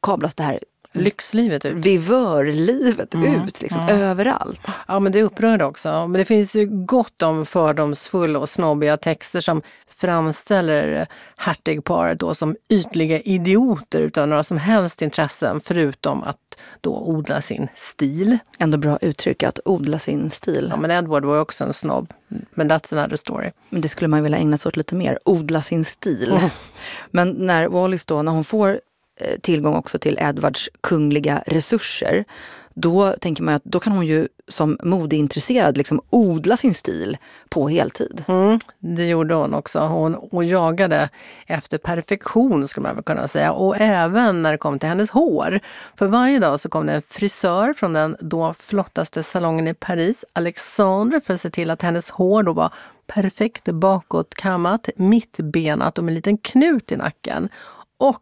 kablas det här lyxlivet ut. Vivörlivet ut liksom, överallt. Ja, men det upprör också. Men det finns ju gott om fördomsfulla och snobbiga texter som framställer hertigparet då som ytliga idioter utan några som helst intressen förutom att då odla sin stil. Ändå bra uttryck att odla sin stil. Ja, men Edward var ju också en snobb. Men that's another story. Men det skulle man vilja ägna sig åt lite mer. Odla sin stil. Men när Wallis då, när hon får tillgång också till Edwards kungliga resurser, då tänker man att då kan hon ju som modeintresserad liksom odla sin stil på heltid. Det gjorde hon också. Hon jagade efter perfektion skulle man väl kunna säga. Och även när det kom till hennes hår. För varje dag så kom det en frisör från den då flottaste salongen i Paris, Alexandre, för att se till att hennes hår då var perfekt bakåtkammat, mittbenat och med en liten knut i nacken. Och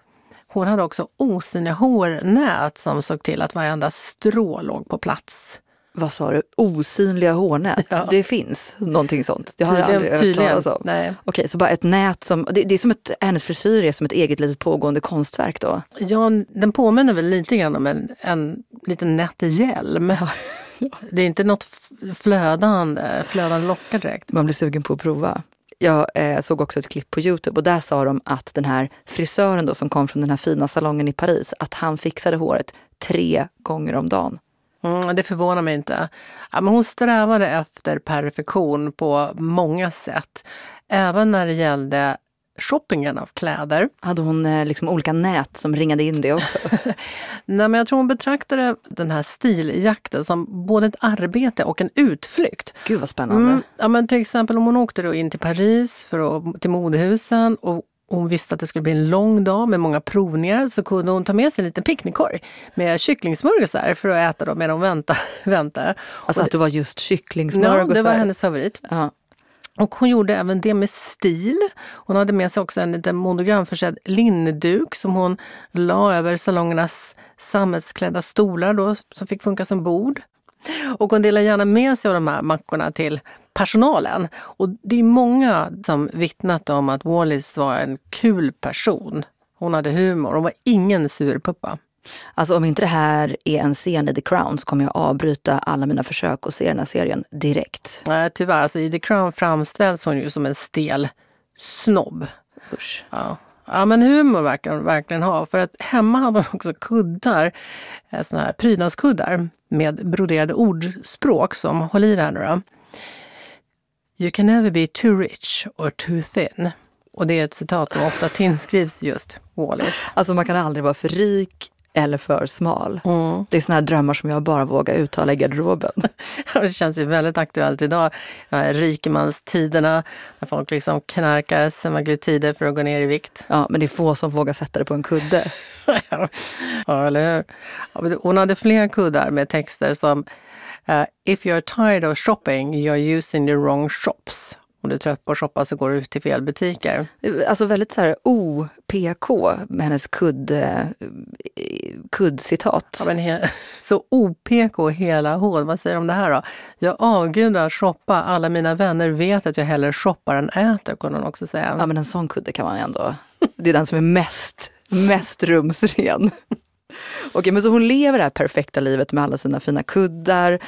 hon hade också osynliga hårnät som såg till att varenda strå låg på plats. Vad sa du? Osynliga hårnät? Ja. Det finns någonting sånt. Det har jag aldrig hört talas om. Nej. Okej, så bara ett nät som... Det är som hennes frisyr är som ett eget litet pågående konstverk då? Ja, den påminner väl lite grann om en liten nätt hjälm. Ja. Det är inte något flödande lockar direkt. Man blir sugen på att prova. Jag såg också ett klipp på YouTube och där sa de att den här frisören då som kom från den här fina salongen i Paris, att han fixade håret 3 gånger om dagen. Det förvånar mig inte. Ja, men hon strävade efter perfektion på många sätt. Även när det gällde shoppingen av kläder. Hade hon liksom olika nät som ringade in det också? Nej, men jag tror hon betraktade den här stiljakten som både ett arbete och en utflykt. Gud vad spännande. Ja, men till exempel om hon åkte då in till Paris till modehusen och hon visste att det skulle bli en lång dag med många provningar, så kunde hon ta med sig en liten picknickkorg med kycklingsmörgåsar för att äta dem medan hon väntar. Alltså att det var just kycklingsmörgåsar? Ja, det var hennes favorit. Ja. Och hon gjorde även det med stil. Hon hade med sig också en liten monogramförsedd linneduk som hon la över salongernas sammetsklädda stolar då, som fick funka som bord. Och hon delade gärna med sig av de här mackorna till personalen. Och det är många som vittnat om att Wallis var en kul person. Hon hade humor, hon var ingen surpuppa. Alltså om inte det här är en scen i The Crown så kommer jag avbryta alla mina försök att se den här serien direkt. Nej, tyvärr. Alltså, i The Crown framställs hon ju som en stel snobb. Usch. Ja, men humor verkar hon verkligen ha. För att hemma hade hon också kuddar, såna här prydnadskuddar med broderade ordspråk som håll i det här nu då. You can never be too rich or too thin. Och det är ett citat som ofta tillskrivs just Wallis. Alltså man kan aldrig vara för rik eller för smal. Det är såna här drömmar som jag bara vågar uttala i garderoben. Det känns ju väldigt aktuellt idag. Rikemanstiderna, när folk liksom knarkar semaglutider för att gå ner i vikt. Ja, men det är få som vågar sätta det på en kudde. Ja, eller hur? Ja, hon hade fler kuddar med texter som If you're tired of shopping, you're using the wrong shops. Om du är trött på att shoppa så går du till fel butiker. Alltså väldigt så här OPK med hennes kuddcitat. Ja, men så OPK hela hål. Vad säger du om det här då? Jag avgudar att shoppa. Alla mina vänner vet att jag hellre shoppar än äter, kunde hon också säga. Ja, men en sån kudde kan man ändå... Det är den som är mest rumsren. Okej, men så hon lever det här perfekta livet med alla sina fina kuddar,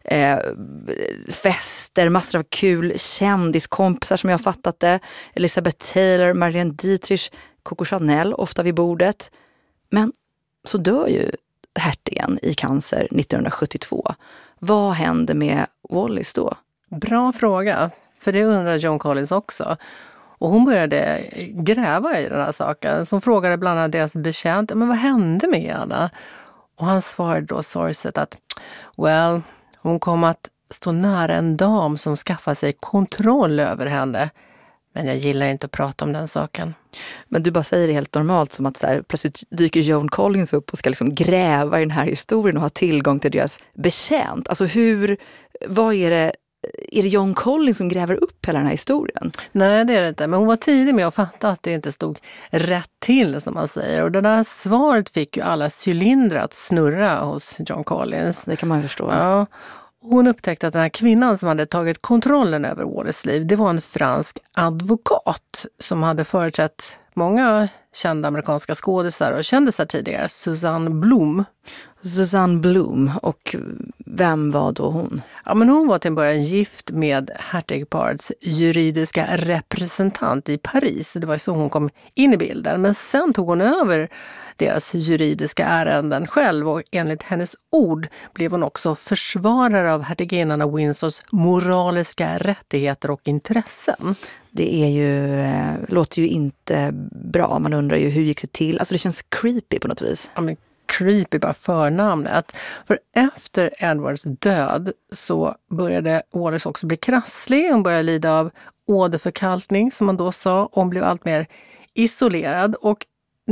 fester, massor av kul kändiskompisar som jag har fattat det. Elizabeth Taylor, Marianne Dietrich, Coco Chanel ofta vid bordet. Men så dör ju hertigen i cancer 1972. Vad hände med Wallis då? Bra fråga, för det undrar Joan Collins också. Och hon började gräva i den här saken. Så hon frågade bland annat deras betjänt, men vad hände med henne? Och han svarade då sorgset att, hon kom att stå nära en dam som skaffade sig kontroll över henne. Men jag gillar inte att prata om den saken. Men du bara säger det helt normalt, som att så här, plötsligt dyker Joan Collins upp och ska liksom gräva i den här historien och ha tillgång till deras betjänt. Alltså vad är det? Är det Joan Collins som gräver upp hela den här historien? Nej, det är det inte. Men hon var tidig med att fatta att det inte stod rätt till, som man säger. Och det där svaret fick ju alla cylindrar att snurra hos Joan Collins. Det kan man ju förstå. Ja. Hon upptäckte att den här kvinnan som hade tagit kontrollen över Wallis liv, det var en fransk advokat som hade företrätt många kända amerikanska skådisar och kändisar tidigare. Susanne Bloom. Susanne Bloom, och vem var då hon? Ja, men hon var till en början gift med hertigparets juridiska representant i Paris. Det var så hon kom in i bilden. Men sen tog hon över deras juridiska ärenden själv, och enligt hennes ord blev hon också försvarare av hertiginnan av Windsors moraliska rättigheter och intressen. Det är ju, låter ju inte bra. Man undrar ju hur gick det till? Alltså det känns creepy på något vis. Ja, men creepy bara förnamnet. För efter Edwards död så började Wallis också bli krasslig. Hon började lida av åderförkalkning, som man då sa. Och hon blev allt mer isolerad, och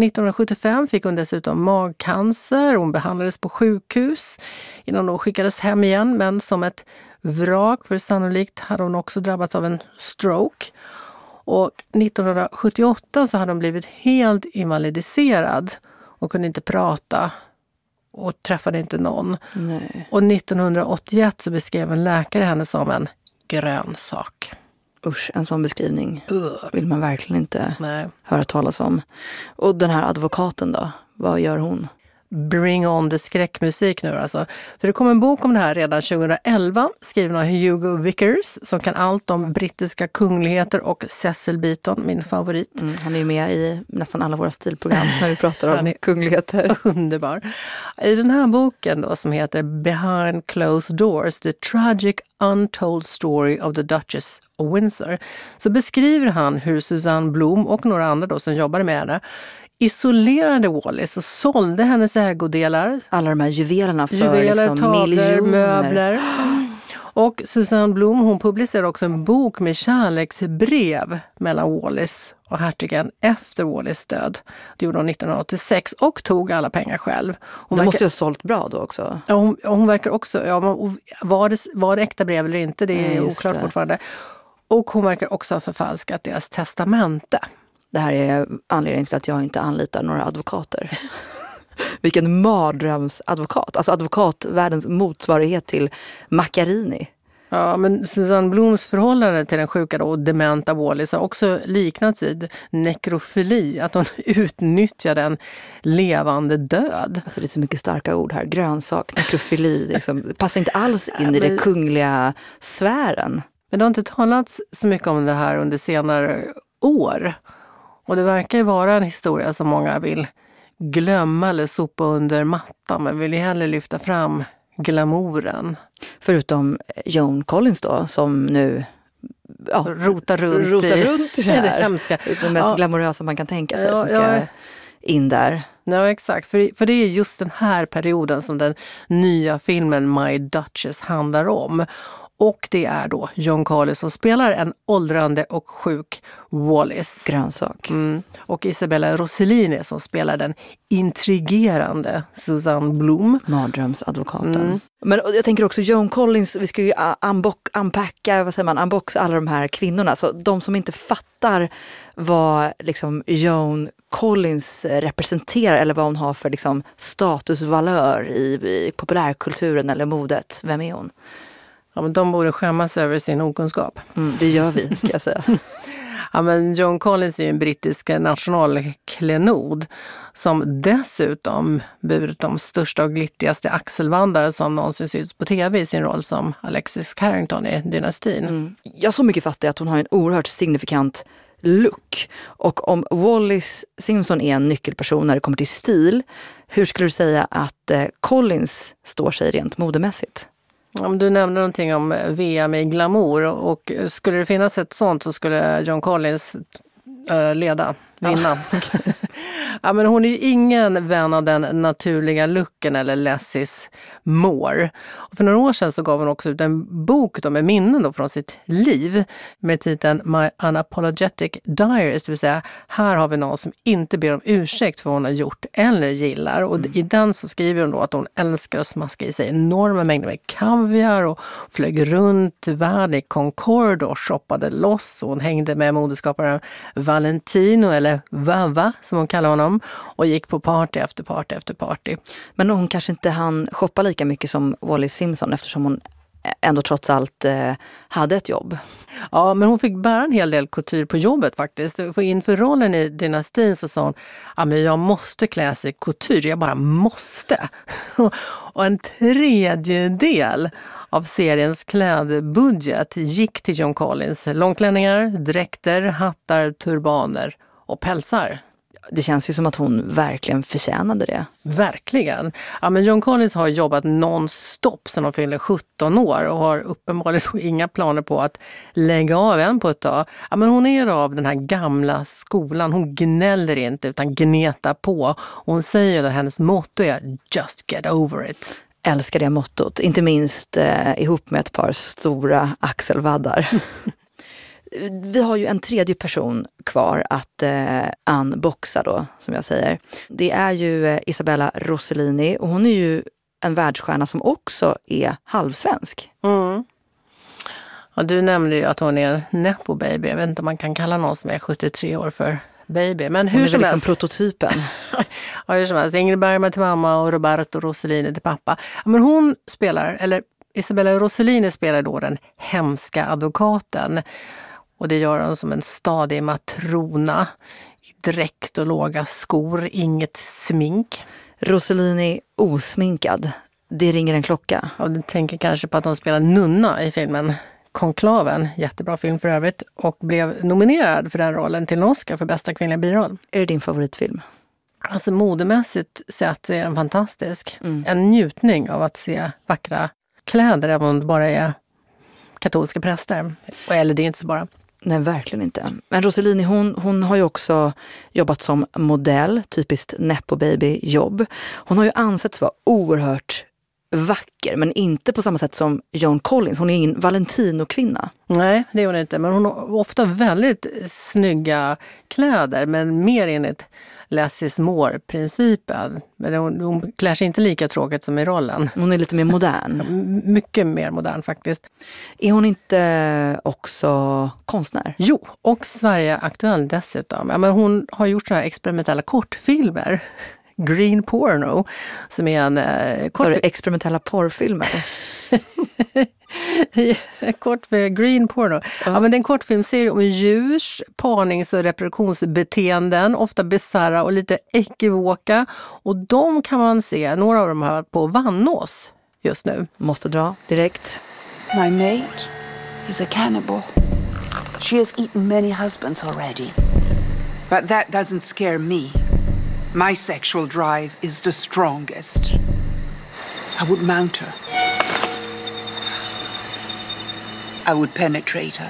1975 fick hon dessutom magcancer. Hon behandlades på sjukhus innan hon skickades hem igen, men som ett vrak, för sannolikt hade hon också drabbats av en stroke. Och 1978 så hade hon blivit helt invalidiserad och kunde inte prata och träffade inte någon. Nej. Och 1981 så beskrev en läkare henne som en grönsak. Usch, en sån beskrivning vill man verkligen inte höra talas om. Och den här advokaten då, vad gör hon? Bring on the skräckmusik nu alltså. För det kom en bok om det här redan 2011, skriven av Hugo Vickers, som kan allt om brittiska kungligheter, och Cecil Beaton, min favorit. Han är ju med i nästan alla våra stilprogram när vi pratar om kungligheter. Underbar. I den här boken då, som heter Behind Closed Doors, The Tragic Untold Story of the Duchess of Windsor, så beskriver han hur Susanne Bloom och några andra då som jobbade med henne isolerade Wallis och sålde hennes ägodelar. Alla de här juvelerna för liksom tavlor, miljoner. Möbler. Och Susanne Bloom, hon publicerade också en bok med kärleksbrev mellan Wallis och hertigen efter Wallis död. Det gjorde hon 1986 och tog alla pengar själv. Hon måste ju ha sålt bra då också. Ja, hon verkar också, var det äkta brev eller inte, det är oklart fortfarande. Och hon verkar också ha förfalskat deras testamente. Det här är anledningen till att jag inte anlitar några advokater. Vilken mardrömsadvokat. Alltså advokatvärldens motsvarighet till Macchiarini. Ja, men Susanne Blooms förhållande till den sjuka och dementa Wallis har också liknats vid nekrofili. Att hon utnyttjade en levande död. Alltså det är så mycket starka ord här. Grönsak, nekrofili. Liksom, det passar inte alls in i den kungliga sfären. Men det har inte talats så mycket om det här under senare år. Och det verkar ju vara en historia som många vill glömma eller sopa under mattan. Men vill ju hellre lyfta fram glamouren. Förutom Joan Collins då, som nu rotar runt i det här. Hemska. Det mest glamorösa man kan tänka sig som ska in där. Ja, exakt. För det är just den här perioden som den nya filmen My Duchess handlar om. Och det är då Joan Collins som spelar en åldrande och sjuk Wallis. Grönsak. Och Isabella Rossellini som spelar den intrigerande Susanne Bloom. Mardrömsadvokaten. Men jag tänker också Joan Collins, vi ska ju unboxa alla de här kvinnorna. Så de som inte fattar vad liksom Joan Collins representerar eller vad hon har för liksom statusvalör i populärkulturen eller modet. Vem är hon? Ja, men de borde skämmas över sin okunskap. Det gör vi, kan jag säga. Ja, men Joan Collins är ju en brittisk nationalklenod som dessutom burit de största och glittrigaste axelvandare som någonsin syns på tv i sin roll som Alexis Carrington i Dynastin. Jag så mycket fattar att hon har en oerhört signifikant look. Och om Wallis Simpson är en nyckelperson när det kommer till stil, hur skulle du säga att Collins står sig rent modemässigt? Om du nämnde någonting om VM i glamour, och skulle det finnas ett sånt så skulle Joan Collins vinna. Ja, men hon är ju ingen vän av den naturliga looken eller less is more. Och för några år sedan så gav hon också ut en bok med minnen då från sitt liv med titeln My Unapologetic Diaries, det vill säga här har vi någon som inte ber om ursäkt för vad hon har gjort eller gillar. Och i den så skriver hon då att hon älskar att smaska i sig enorma mängder med kaviar och flög runt världen i Concorde och shoppade loss. Och hon hängde med modeskaparen Valentino, eller Vava som hon kallar honom, och gick på party efter party efter party. Men hon kanske inte hann shoppa lika mycket som Wallis Simpson eftersom hon ändå trots allt hade ett jobb. Ja, men hon fick bära en hel del couture på jobbet faktiskt. För inför rollen i Dynastin så sa hon, ja men jag måste klä sig couture, jag bara måste. Och en tredjedel av seriens klädbudget gick till Joan Collins. Långklänningar, dräkter, hattar, turbaner och pälsar. Det känns ju som att hon verkligen förtjänade det. Verkligen. Ja, men Joan Collins har jobbat non-stop sedan hon fyllde 17 år och har uppenbarligen inga planer på att lägga av än på ett tag. Ja, men hon är av den här gamla skolan. Hon gnäller inte utan gnetar på. Och hon säger att hennes motto är just get over it. Älskar det mottot, inte minst ihop med ett par stora axelvaddar. Vi har ju en tredje person kvar att unboxa då, som jag säger. Det är ju Isabella Rossellini och hon är ju en världsstjärna som också är halvsvensk. Mm. Ja, du nämnde ju att hon är en nepo baby. Jag vet inte om man kan kalla någon som är 73 år för baby. Men hur hon är som väl helst. Liksom prototypen. Ja, hur som helst. Ingrid Bergman till mamma och Roberto Rossellini till pappa. Ja, men hon spelar, eller Isabella Rossellini spelar då den hemska advokaten. Och det gör hon som en stadig matrona. Dräkt och låga skor, inget smink. Rossellini osminkad. Det ringer en klocka. Ja, du tänker kanske på att hon spelar nunna i filmen Konklaven. Jättebra film för övrigt. Och blev nominerad för den rollen till en Oscar för bästa kvinnliga biroll. Är det din favoritfilm? Alltså modemässigt sett så är den fantastisk. En njutning av att se vackra kläder även om det bara är katolska präster. Eller det är inte så bara. Nej, verkligen inte. Men Rossellini, hon har ju också jobbat som modell, typiskt nepo baby-jobb. Hon har ju ansetts vara oerhört vacker, men inte på samma sätt som Joan Collins. Hon är ingen Valentino-kvinna. Nej, det är hon inte. Men hon har ofta väldigt snygga kläder, men mer enligt less is more-principen. Men hon klär sig inte lika tråkigt som i rollen. Hon är lite mer modern. Mycket mer modern faktiskt. Är hon inte också konstnär? Jo, och Sverige aktuell dessutom. Ja, men hon har gjort såna här experimentella kortfilmer. Green Porno, som är en experimentella porrfilmer. Green Porno. Ja, men det är en kortfilmserie om djurs parnings- och reproduktionsbeteenden, ofta bizarra och lite ekivoka. Och de kan man se, några av dem har varit på Vannås just nu. Måste dra direkt. My mate is a cannibal. She has eaten many husbands already. But that doesn't scare me. My sexual drive is the strongest. I would mount her. I would penetrate her.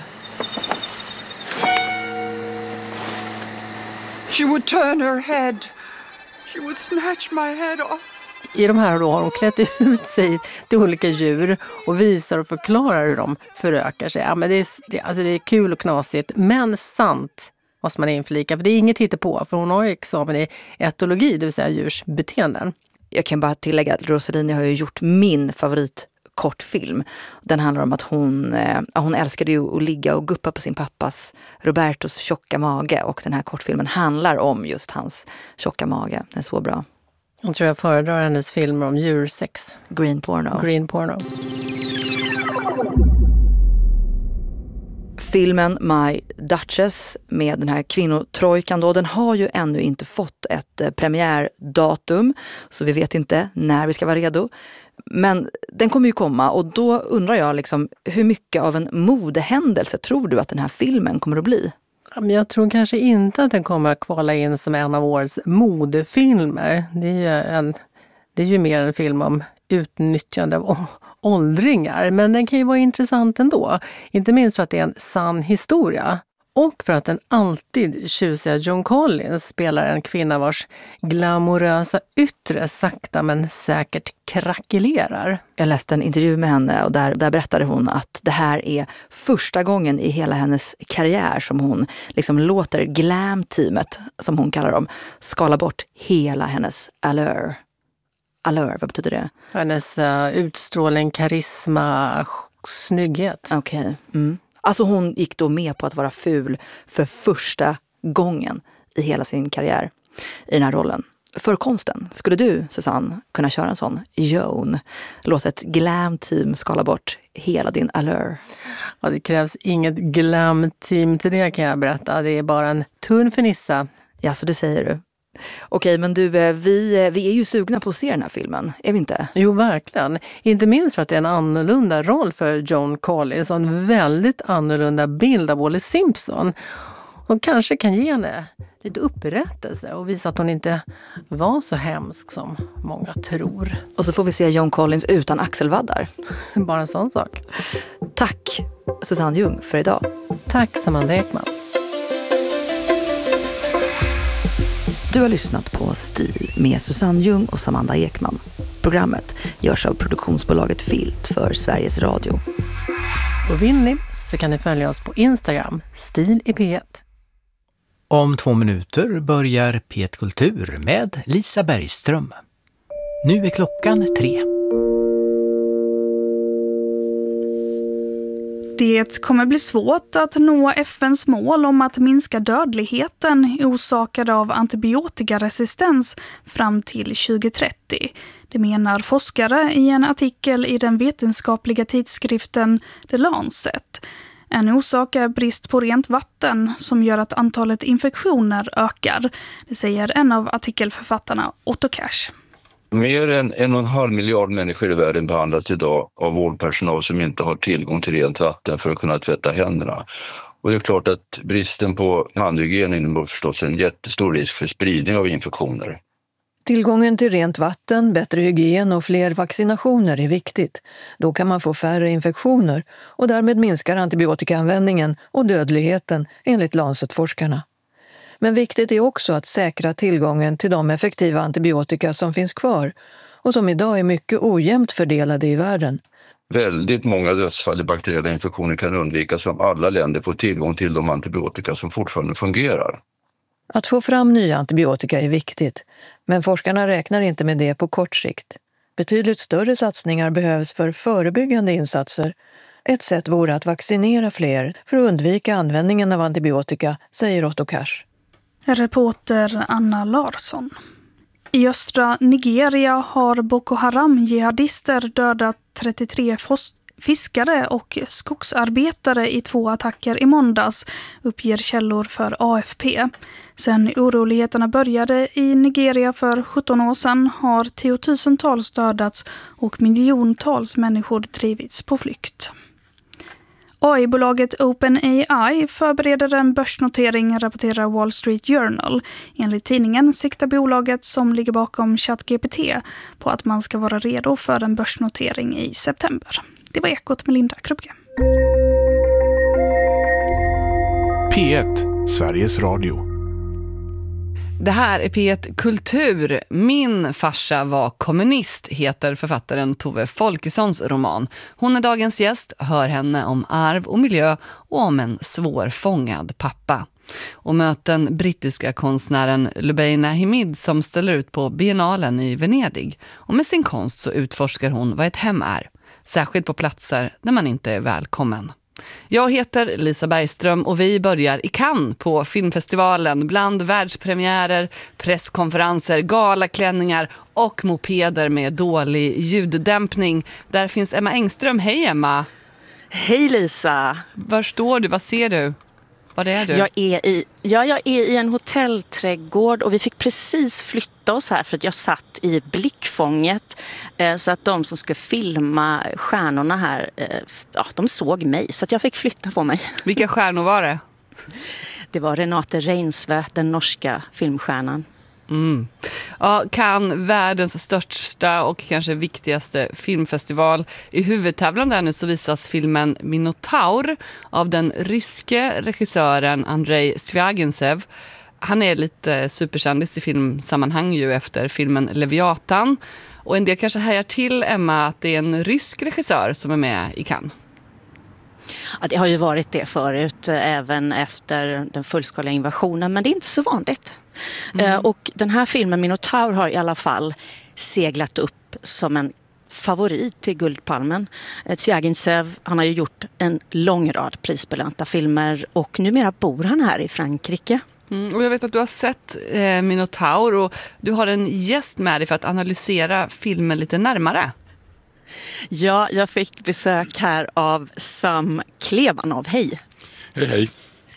She would turn her head. She would snatch my head off. I de här då har de klätt ut sig till olika djur och visar och förklarar hur de förökar sig. Ja, men det är kul och knasigt, men sant måste man inflika. För det är inget hittepå, för hon har ju examen i etologi, det vill säga djurs beteenden. Jag kan bara tillägga att Rossellini har ju gjort min favoritkortfilm. Den handlar om att hon älskade ju att ligga och guppa på sin pappas Robertos tjocka mage. Och den här kortfilmen handlar om just hans tjocka mage. Den är så bra. Jag tror jag föredrar hennes filmer om djursex. Green Porno. Green Porno. Filmen My Duchess med den här kvinnotrojkan då, den har ju ännu inte fått ett premiärdatum, så vi vet inte när vi ska vara redo. Men den kommer ju komma, och då undrar jag liksom, hur mycket av en modehändelse tror du att den här filmen kommer att bli? Jag tror kanske inte att den kommer att kvala in som en av årets modefilmer. Det är ju mer en film om utnyttjande av åldringar, men den kan ju vara intressant ändå. Inte minst för att det är en sann historia. Och för att den alltid tjusiga Joan Collins spelar en kvinna vars glamorösa yttre sakta men säkert krackelerar. Jag läste en intervju med henne och där berättade hon att det här är första gången i hela hennes karriär som hon liksom låter glam-teamet, som hon kallar dem, skala bort hela hennes allure. Allure, vad betyder det? Hennes utstrålning, karisma, snygghet. Okej. Mm. Alltså hon gick då med på att vara ful för första gången i hela sin karriär i den här rollen. för konsten. Skulle du, Susanne, kunna köra en sån Joan? Låt ett glam-team skala bort hela din allure. Ja, det krävs inget glam-team till det kan jag berätta. Det är bara en tunn fernissa. Ja, så det säger du. Okej, men du, vi är ju sugna på att se den här filmen, är vi inte? Jo, verkligen. Inte minst för att det är en annorlunda roll för Joan Collins och en väldigt annorlunda bild av Wallis Simpson. Och kanske kan ge henne lite upprättelse och visa att hon inte var så hemsk som många tror. Och så får vi se Joan Collins utan axelvaddar. Bara en sån sak. Tack, Susanne Ljung, för idag. Tack, Samantha Ekman. Du har lyssnat på Stil med Susanne Ljung och Samantha Ekman. Programmet görs av produktionsbolaget Filt för Sveriges Radio. Och vill ni så kan ni följa oss på Instagram, Stil i P1. Om 2 minuter börjar P1 Kultur med Lisa Bergström. Nu är klockan 3. Det kommer bli svårt att nå FN:s mål om att minska dödligheten orsakad av antibiotikaresistens fram till 2030. Det menar forskare i en artikel i den vetenskapliga tidskriften The Lancet. En orsak är brist på rent vatten som gör att antalet infektioner ökar. Det säger en av artikelförfattarna, Otto Cash. Mer än 1,5 miljard människor i världen behandlas idag av vårdpersonal som inte har tillgång till rent vatten för att kunna tvätta händerna. Och det är klart att bristen på handhygien innebär förstås en jättestor risk för spridning av infektioner. Tillgången till rent vatten, bättre hygien och fler vaccinationer är viktigt. Då kan man få färre infektioner och därmed minskar antibiotikaanvändningen och dödligheten enligt Lancet-forskarna. Men viktigt är också att säkra tillgången till de effektiva antibiotika som finns kvar och som idag är mycket ojämnt fördelade i världen. Väldigt många dödsfall i bakteriella infektioner kan undvikas om alla länder får tillgång till de antibiotika som fortfarande fungerar. Att få fram nya antibiotika är viktigt, men forskarna räknar inte med det på kort sikt. Betydligt större satsningar behövs för förebyggande insatser. Ett sätt vore att vaccinera fler för att undvika användningen av antibiotika, säger Otto Cash. Reporter Anna Larsson. I östra Nigeria har Boko Haram-jihadister dödat 33 fiskare och skogsarbetare i 2 attacker i måndags, uppger källor för AFP. Sen oroligheterna började i Nigeria för 17 år sedan har tiotusentals dödats och miljontals människor drivits på flykt. AI-bolaget OpenAI förbereder en börsnotering, rapporterar Wall Street Journal. Enligt tidningen siktar bolaget som ligger bakom ChatGPT på att man ska vara redo för en börsnotering i september. Det var Ekot med Linda Krupke. P1, Sveriges Radio. Det här är P1 Kultur. Min farsa var kommunist, heter författaren Tove Folkessons roman. Hon är dagens gäst, hör henne om arv och miljö och om en svårfångad pappa. Och möten brittiska konstnären Lubaina Himid som ställer ut på biennalen i Venedig. Och med sin konst så utforskar hon vad ett hem är, särskilt på platser där man inte är välkommen. Jag heter Lisa Bergström och vi börjar i Cannes på filmfestivalen bland världspremiärer, presskonferenser, galaklänningar och mopeder med dålig ljuddämpning. Där finns Emma Engström. Hej Emma! Hej Lisa! Var står du? Vad ser du? Var är du? Jag är i en hotellträdgård och vi fick precis flytta oss här för att jag satt i blickfånget så att de som ska filma stjärnorna här, de såg mig så att jag fick flytta på mig. Vilka stjärnor var det? Det var Renate Reinsve, den norska filmstjärnan. Mm. Ja, Cannes, världens största och kanske viktigaste filmfestival. I huvudtävlan där nu så visas filmen Minotaur av den ryske regissören Andrei Zvjagintsev. Han är lite superkändis i filmsammanhang ju efter filmen Leviatan. Och en del kanske hejar till, Emma, att det är en rysk regissör som är med i Cannes. Ja, det har ju varit det förut, även efter den fullskaliga invasionen, men det är inte så vanligt. Och den här filmen Minotaur har i alla fall seglat upp som en favorit till Guldpalmen. Zvjagintsev, han har ju gjort en lång rad prisbelönta filmer och numera bor han här i Frankrike. Och jag vet att du har sett Minotaur och du har en gäst med dig för att analysera filmen lite närmare. Ja, jag fick besök här av Sam Klebanov. Hej! Hej.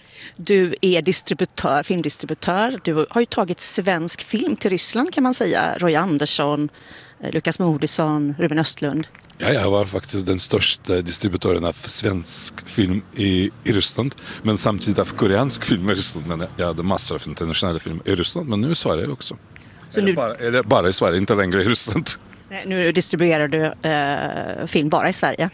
Du är filmdistributör. Du har ju tagit svensk film till Ryssland kan man säga. Roy Andersson, Lukas Moodysson, Ruben Östlund. Ja, jag var faktiskt den största distributören av svensk film i Ryssland. Men samtidigt av koreansk film i Ryssland. Men jag hade massor av internationella filmer i Ryssland. Men nu i Sverige också. Så eller bara i Sverige, inte längre i Ryssland. Nu distribuerar du film bara i Sverige.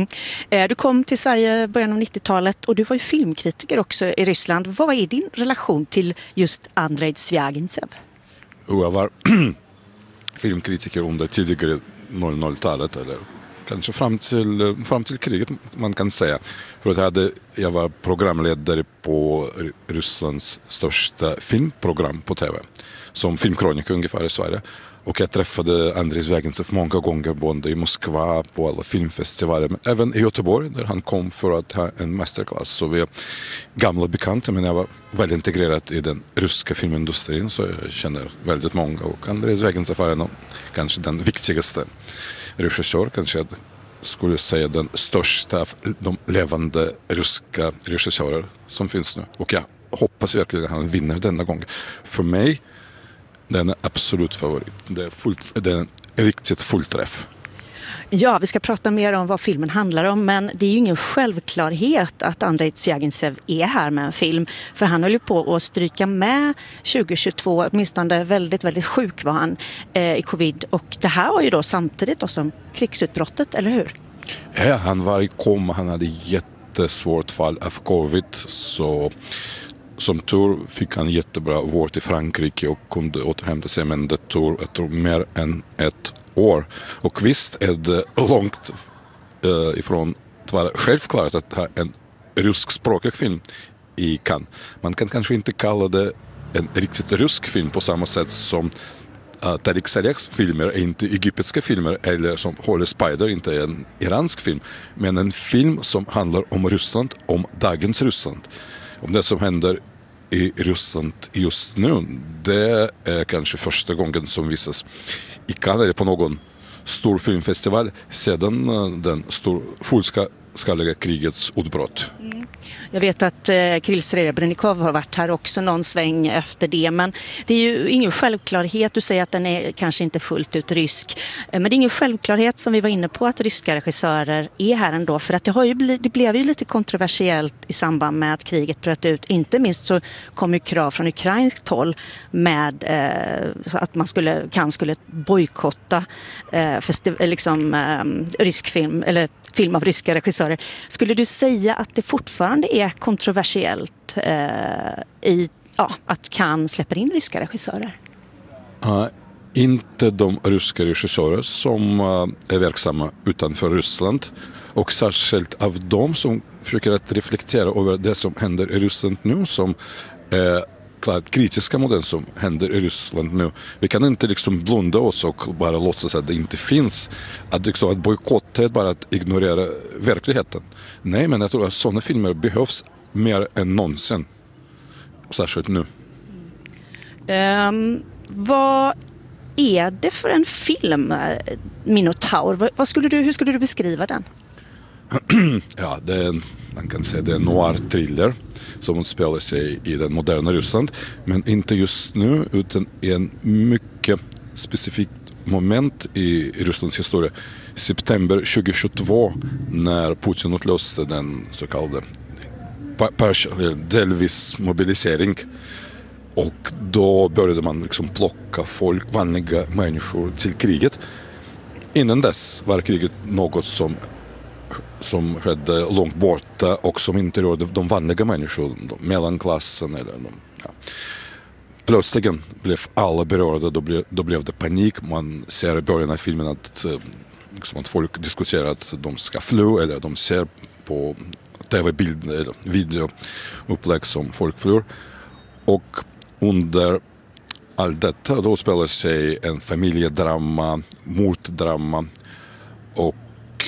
Du kom till Sverige i början av 90-talet och du var ju filmkritiker också i Ryssland. Vad är din relation till just Andrei Zvjagintsev? Jag var filmkritiker under tidigare 00-talet eller kanske fram till kriget man kan säga. För att jag var programledare på Rysslands största filmprogram på tv som filmkroniker ungefär i Sverige. Och jag träffade Andrei Zvjagintsev många gånger både i Moskva på alla filmfestivaler men även i Göteborg där han kom för att ha en masterclass. Så vi är gamla bekanta men jag var väldigt integrerad i den ryska filmindustrin så jag känner väldigt många och Andrei Zvjagintsev är kanske den viktigaste regissör, kanske jag skulle säga den största av de levande ryska regissörer som finns nu. Och jag hoppas verkligen att han vinner denna gång. För mig den är absolut favorit. Det är en riktigt fullträff. Ja, vi ska prata mer om vad filmen handlar om men det är ju ingen självklarhet att Andrei Zvjagintsev är här med en film. För han höll ju på att stryka med 2022, åtminstone väldigt, väldigt sjuk var han i covid. Och det här var ju då samtidigt då som krigsutbrottet, eller hur? Ja, han var i koma, han hade jättesvårt fall av covid så som tur fick han jättebra vård i Frankrike och kunde återhämta sig men det tog jag tror mer än ett år. Och visst är det långt ifrån att vara självklart att ha en ryskspråkig film i Cannes. Man kan kanske inte kalla det en riktigt rysk film på samma sätt som Tariq Salehs filmer är inte egyptiska filmer eller som Holy Spider inte är en iransk film. Men en film som handlar om Ryssland, om dagens Ryssland. Om det som händer i Ryssland just nu, det är kanske första gången som visas i Cannes eller på någon stor filmfestival sedan den fullskaliga krigets utbrott. Jag vet att Kirill Serebrennikov har varit här också någon sväng efter det. Men det är ju ingen självklarhet. Du säger att den är kanske inte fullt ut rysk. Men det är ingen självklarhet som vi var inne på att ryska regissörer är här ändå. För att det blev ju lite kontroversiellt i samband med att kriget bröt ut. Inte minst så kom ju krav från ukrainskt håll med att man skulle bojkotta rysk film eller film av ryska regissörer. Skulle du säga att det fortfarande är kontroversiellt att Cannes släpper in ryska regissörer? Inte de ryska regissörer som är verksamma utanför Ryssland och särskilt av dem som försöker att reflektera över det som händer i Ryssland nu som klart kritiska mot det som händer i Ryssland nu. Vi kan inte blunda oss och bara låtsas att det inte finns. Att bojkotta är bara att ignorera verkligheten. Nej, men jag tror att sådana filmer behövs mer än någonsin. Särskilt nu. Vad är det för en film, Minotaur? Hur skulle du beskriva den? Ja, man kan säga det är en noir-thriller som utspelar sig i den moderna Ryssland. Men inte just nu utan i en mycket specifikt moment i Rysslands historia. September 2022 när Putin utlöste den så kallade delvis mobilisering. Och då började man plocka folk, vanliga människor till kriget. Innan dess var kriget något som skedde långt borta och som inte rörde de vanliga människorna, mellanklassen eller plötsligt blev alla berörda, då blev det panik. Man ser i början av filmen att folk diskuterar att de ska fly eller de ser på tv-bild eller videoupplägg som folk flyr. Och under allt detta då spelar sig en familjedrama, morddrama och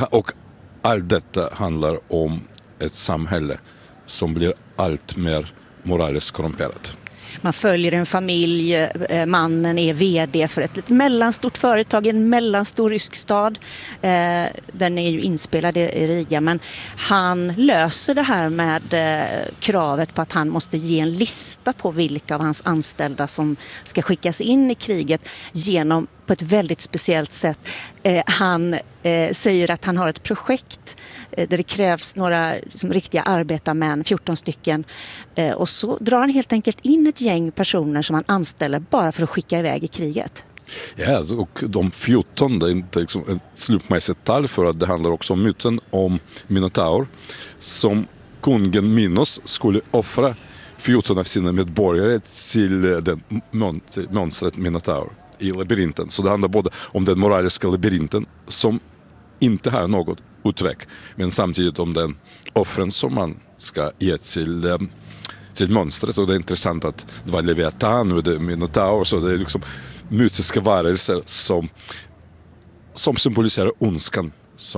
allt detta handlar om ett samhälle som blir allt mer moraliskt korrumperad. Man följer en familj, mannen är vd för ett lite mellanstort företag i en mellanstor rysk stad. Den är ju inspelad i Riga, men han löser det här med kravet på att han måste ge en lista på vilka av hans anställda som ska skickas in i kriget genom på ett väldigt speciellt sätt. Han säger att han har ett projekt där det krävs några riktiga arbetarmän, 14 stycken. Och så drar han helt enkelt in ett gäng personer som han anställer bara för att skicka iväg i kriget. Ja, och de 14, det är inte ett slumpmässigt tal, för att det handlar också om myten om Minotaur som kungen Minos skulle offra 14 av sina medborgare till den monstret Minotaur i labyrinten. Så det handlar både om den moraliska labyrinten som inte har något utväg, men samtidigt om den offren som man ska ge till monstret. Och det är intressant att det var Leviathan och det Minotaur, så det är liksom mytiska varelser som symboliserar ondskan.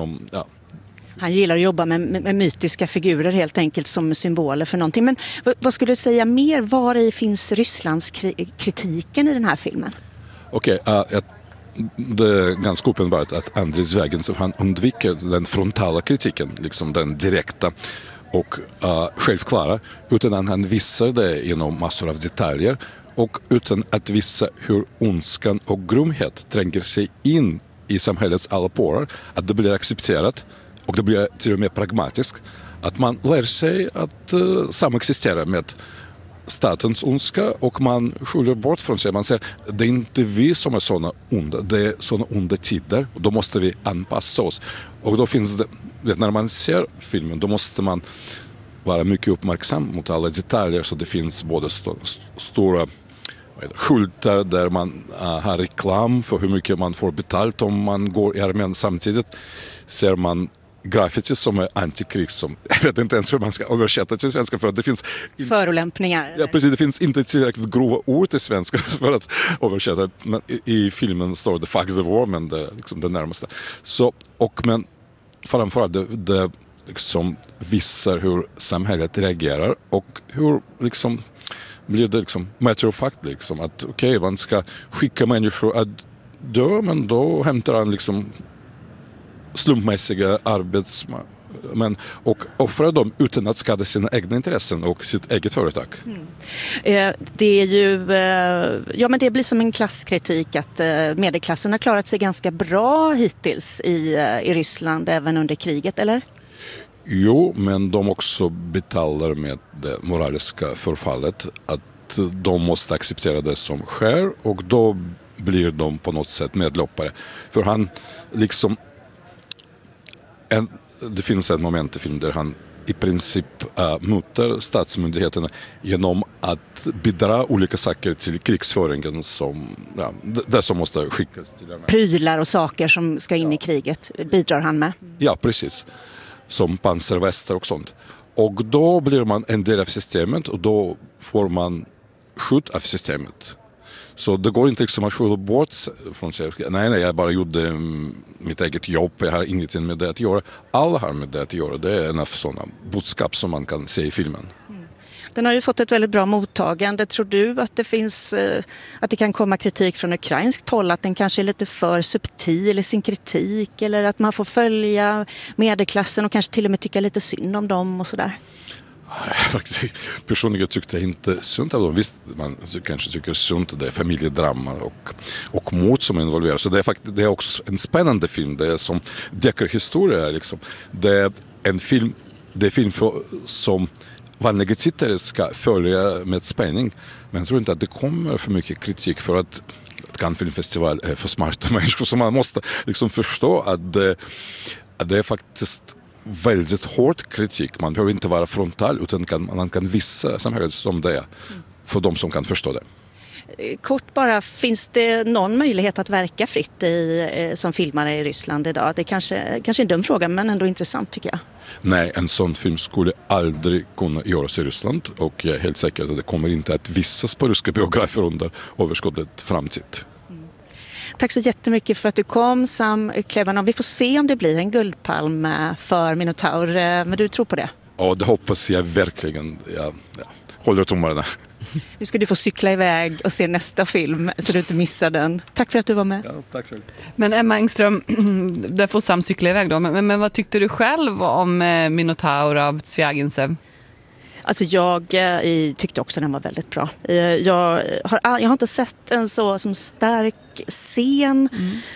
Han gillar att jobba med mytiska figurer helt enkelt som symboler för någonting. Men vad skulle du säga mer? Var i finns Rysslands kritiken i den här filmen? Okej, det är ganska uppenbart att Andrei Zvягintsev, han undviker den frontala kritiken, liksom den direkta och självklara, utan att han visar det genom massor av detaljer och utan att visa hur ondskan och grymhet tränger sig in i samhällets alla porer, att det blir accepterat och det blir till och med pragmatiskt, att man lär sig att samexistera med statens ondska och man skjuter bort från sig. Man säger, det är inte vi som är såna onda, det är såna onda tider och då måste vi anpassa oss. Och då finns det, när man ser filmen, då måste man vara mycket uppmärksam mot alla detaljer, så det finns både stora skyltar där man har reklam för hur mycket man får betalt om man går i armén. Samtidigt ser man graffiti som är antikrig, som jag vet inte ens hur man ska översätta till svenska, för att det finns förolämpningar. Ja, precis, det finns inte tillräckligt grova ord till svenska för att översätta. Men i filmen står det fuck the war, men det är liksom det närmaste. Så, men framförallt det liksom visar hur samhället reagerar och hur liksom blir det liksom matter of fact, liksom att okej, man ska skicka människor att dö, men då hämtar han liksom slumpmässiga arbetsmän och offrar dem utan att skada sina egna intressen och sitt eget företag. Det är ju, men det blir som en klasskritik att medelklassen har klarat sig ganska bra hittills i Ryssland även under kriget, eller? Jo, men de också betalar med det moraliska förfallet, att de måste acceptera det som sker och då blir de på något sätt medloppare. För han liksom det finns ett moment i filmen där han i princip mutar statsmyndigheterna genom att bidra olika saker till krigsföringen som det som måste skickas till armén. Prylar och saker som ska in i kriget bidrar han med. Ja, precis. Som pansarvästar och sånt. Och då blir man en del av systemet och då får man skydd av systemet. Så det går inte liksom att skjuta bort från sig. Nej, jag bara gjorde mitt eget jobb. Jag har ingenting med det att göra. Alla har med det att göra. Det är en av sådana budskap som man kan se i filmen. Den har ju fått ett väldigt bra mottagande. Tror du att det kan komma kritik från ukrainskt håll? Att den kanske är lite för subtil i sin kritik? Eller att man får följa medelklassen och kanske till och med tycka lite synd om dem och sådär? Personligen tyckte jag inte synd av dem. Visst, man kanske tycker synd, det är familjedrama och mord som är involverat. Så det är också en spännande film. Det är som deckarhistoria liksom. Det är en film som vanliga tittare ska följa med spänning. Men jag tror inte att det kommer för mycket kritik, för att Cannes filmfestival är för smarta människor, så man måste liksom förstå att det är faktiskt väldigt hård kritik. Man behöver inte vara frontal, utan man kan visa samhället som det är för de som kan förstå det. Kort bara, finns det någon möjlighet att verka fritt som filmare i Ryssland idag? Det är kanske en dum fråga, men ändå intressant tycker jag. Nej, en sån film skulle aldrig kunna göras i Ryssland, och jag är helt säker att det kommer inte att visas på ryska biografer under överskådlig framtid. Tack så jättemycket för att du kom, Sam Klebanov. Vi får se om det blir en guldpalm för Minotaur, men du tror på det? Ja, det hoppas jag verkligen. Jag håller tummarna. Nu ska du få cykla iväg och se nästa film så du inte missar den. Tack för att du var med. Ja, tack själv. Men Emma Engström, där får Sam cykla iväg då. Men vad tyckte du själv om Minotaur av Zviagintsev? Alltså jag tyckte också den var väldigt bra. Jag har inte sett en så som stark scen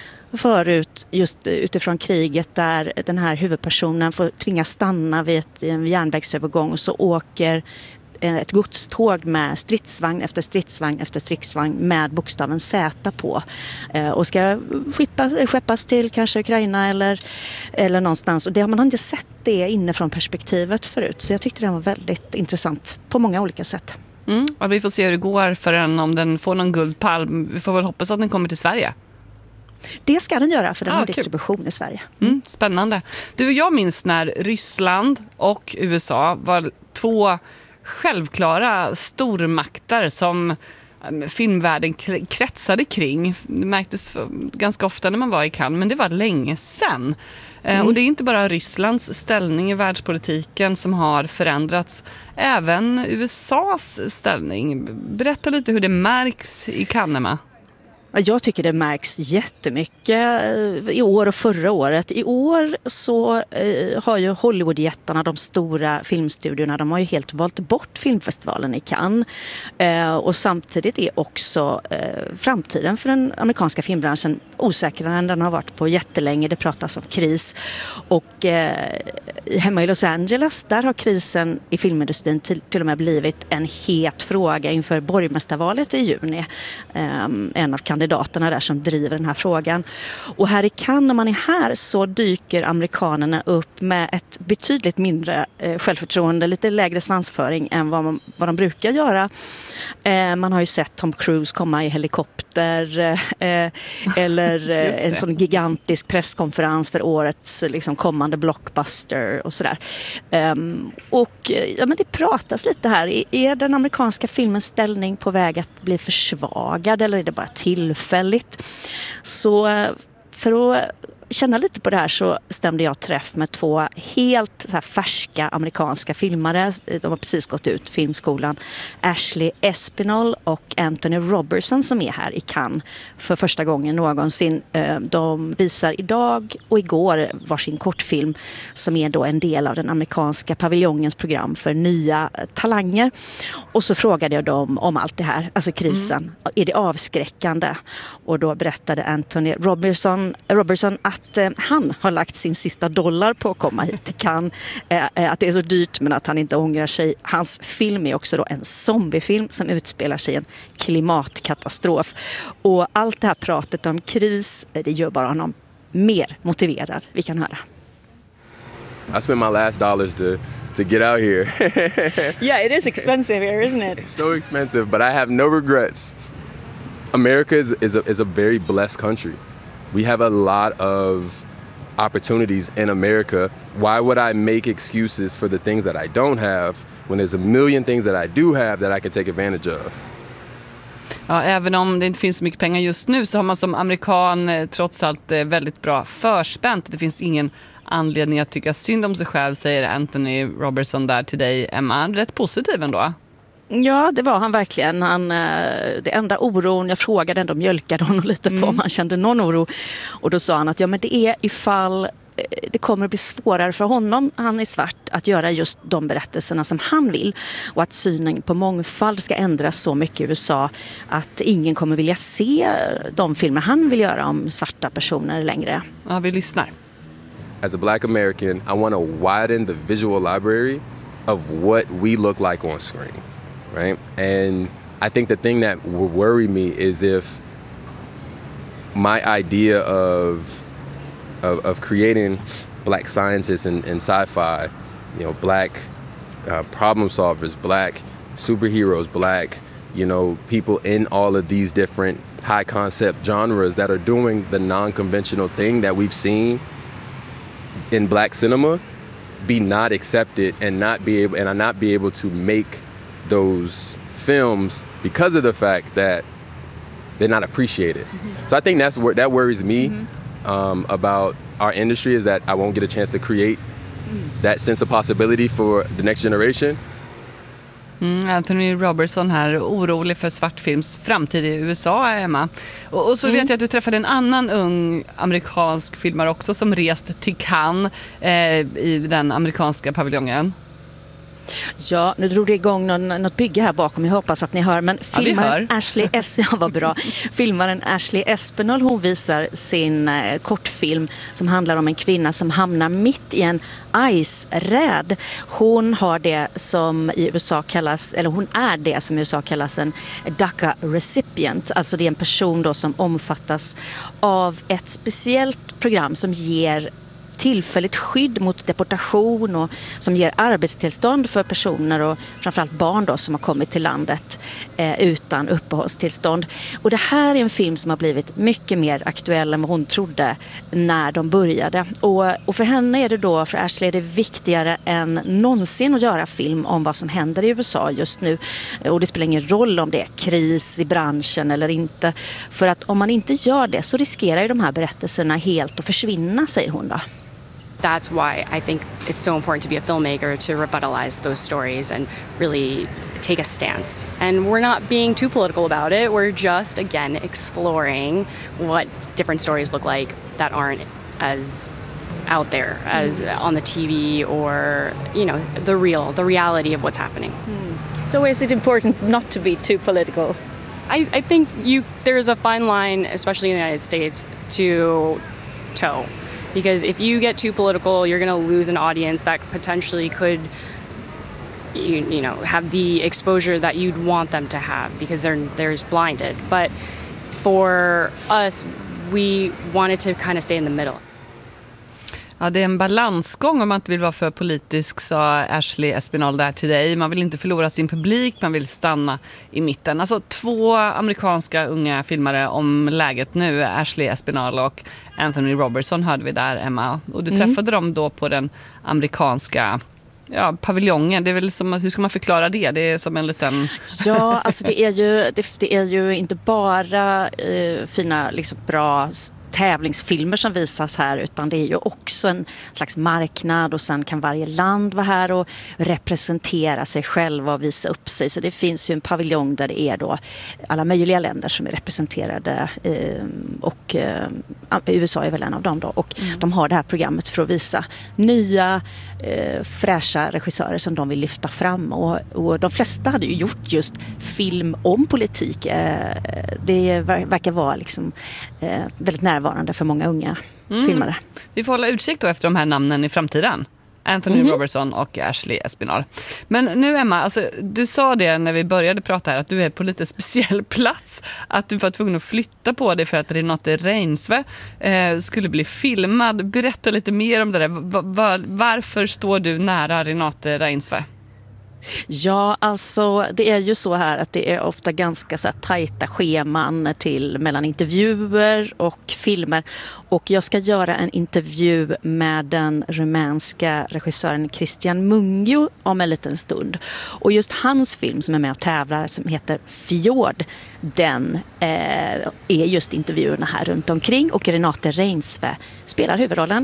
förut just utifrån kriget där den här huvudpersonen får tvingas stanna vid en järnvägsövergång och så åker ett godståg med stridsvagn efter stridsvagn efter stridsvagn med bokstaven Z på och ska skeppas till kanske Ukraina eller någonstans. Och man har inte sett det inifrån perspektivet förut, så jag tyckte den var väldigt intressant på många olika sätt. Ja, vi får se hur det går för den, om den får någon guldpalm. Vi får väl hoppas att den kommer till Sverige. Det ska den göra, för den har distribution i Sverige. Spännande. Jag minns när Ryssland och USA var två självklara stormakter som filmvärlden kretsade kring. Det märktes ganska ofta när man var i Cannes, men det var länge sedan. Och det är inte bara Rysslands ställning i världspolitiken som har förändrats. Även USAs ställning. Berätta lite hur det märks i Cannes, Emma. Jag tycker det märks jättemycket i år och förra året. I år så har ju Hollywoodjättarna, de stora filmstudiorna, de har ju helt valt bort filmfestivalen i Cannes. Och samtidigt är också framtiden för den amerikanska filmbranschen osäkrare än den har varit på jättelänge. Det pratas om kris. Och hemma i Los Angeles, där har krisen i filmindustrin till och med blivit en het fråga inför borgmästarvalet i juni. En av kandidaterna där som driver den här frågan. Och här i Cannes, när man är här, så dyker amerikanerna upp med ett betydligt mindre självförtroende, lite lägre svansföring än vad de brukar göra. Man har ju sett Tom Cruise komma i helikopter eller en sån gigantisk presskonferens för årets liksom kommande blockbuster och sådär. Men det pratas lite här. Är den amerikanska filmens ställning på väg att bli försvagad eller är det bara tillfälligt? Så för att känna lite på det här så stämde jag träff med två helt så här färska amerikanska filmare. De har precis gått ut filmskolan. Ashley Espinol och Anthony Robertson som är här i Cannes för första gången någonsin. De visar idag och igår varsin kortfilm som är då en del av den amerikanska paviljongens program för nya talanger. Och så frågade jag dem om allt det här, alltså krisen. Är det avskräckande? Och då berättade Anthony Robertson att han har lagt sin sista dollar på att komma hit till Cannes. Att det är så dyrt men att han inte ångrar sig. Hans film är också då en zombiefilm som utspelar sig i en klimatkatastrof. Och allt det här pratet om kris, det gör bara honom mer motiverad. Vi kan höra. I spent my last dollars to get out here. Yeah, it is expensive here, isn't it? It's so expensive, but I have no regrets. America is a very blessed country. We have a lot of opportunities in America. Why would I make excuses for the things that I don't have when there's a million things that I do have that I can take advantage of? Ja, även om det inte finns så mycket pengar just nu så har man som amerikan trots allt väldigt bra förspänt. Det finns ingen anledning att tycka synd om sig själv, säger Anthony Robertson där till dig, Emma. Rätt positiv ändå. Ja, det var han verkligen. Det enda oron, jag frågade ändå, mjölkade honom lite på om han kände någon oro. Och då sa han att men det är ifall det kommer att bli svårare för honom, han är svart, att göra just de berättelserna som han vill. Och att synen på mångfald ska ändras så mycket i USA att ingen kommer vilja se de filmer han vill göra om svarta personer längre. Ja, vi lyssnar. As a Black American, I want to widen the visual library of what we look like on screen. Right? And I think the thing that would worry me is if my idea of creating Black scientists in sci-fi, Black problem solvers, Black superheroes, Black, people in all of these different high concept genres that are doing the non-conventional thing that we've seen in Black cinema be not accepted and not be able to make those films because of the fact that they're not appreciated. So I think that worries me about our industry, is that I won't get a chance to create that sense of possibility for the next generation. Anthony Robertson här, orolig för svartfilms framtid i USA, Emma. Och så vet jag att du träffade en annan ung amerikansk filmare också som rest till Cannes i den amerikanska paviljongen. Ja, nu drog det igång något bygge här bakom. Jag hoppas att ni hör. Men filmaren filmaren Ashley Espinol, hon visar sin kortfilm som handlar om en kvinna som hamnar mitt i en ICE-räd. Hon har det som i USA kallas, eller hon är det som i USA kallas en DACA recipient. Alltså det är en person då som omfattas av ett speciellt program som ger tillfälligt skydd mot deportation och som ger arbetstillstånd för personer och framförallt barn då som har kommit till landet utan uppehållstillstånd. Och det här är en film som har blivit mycket mer aktuell än vad hon trodde när de började. Och för henne är det då, för Ashley är det viktigare än någonsin att göra film om vad som händer i USA just nu. Och det spelar ingen roll om det är kris i branschen eller inte. För att om man inte gör det så riskerar ju de här berättelserna helt att försvinna, säger hon då. That's why I think it's so important to be a filmmaker, to revitalize those stories and really take a stance. And we're not being too political about it. We're just, again, exploring what different stories look like that aren't as out there as on the TV or, you know, the reality of what's happening. So is it important not to be too political? I think there's a fine line, especially in the United States, to toe. Because if you get too political, you're going to lose an audience that potentially could, you know, have the exposure that you'd want them to have because they're blinded. But for us, we wanted to kind of stay in the middle. Ja, det är en balansgång om man inte vill vara för politisk, sa Ashley Espinol där till dig. Man vill inte förlora sin publik, man vill stanna i mitten. Alltså 2 amerikanska unga filmare om läget nu. Ashley Espinol och Anthony Robertson hörde vi där, Emma. Och du träffade dem då på den amerikanska paviljongen. Det är väl som, hur ska man förklara det? Det är som en liten... Ja, alltså det är ju inte bara fina, liksom bra tävlingsfilmer som visas här, utan det är ju också en slags marknad och sen kan varje land vara här och representera sig själva och visa upp sig. Så det finns ju en paviljong där det är då alla möjliga länder som är representerade och USA är väl en av dem då. Och de har det här programmet för att visa nya fräscha regissörer som de vill lyfta fram. Och de flesta hade ju gjort just film om politik. Det verkar vara liksom väldigt närvarande för många unga filmare. Vi får hålla utsikt då efter de här namnen i framtiden. Anthony Robertson och Ashley Espinol. Men nu, Emma, alltså, du sa det när vi började prata här att du är på lite speciell plats. Att du var tvungen att flytta på dig för att Renate Reinsve skulle bli filmad. Berätta lite mer om det där. Varför står du nära Renate Reinsve? Ja, alltså det är ju så här att det är ofta ganska så här tajta scheman mellan intervjuer och filmer. Och jag ska göra en intervju med den rumänska regissören Cristian Mungiu om en liten stund. Och just hans film som är med och tävlar, som heter Fjord, den är just intervjuerna här runt omkring. Och Renate Reinsve spelar huvudrollen.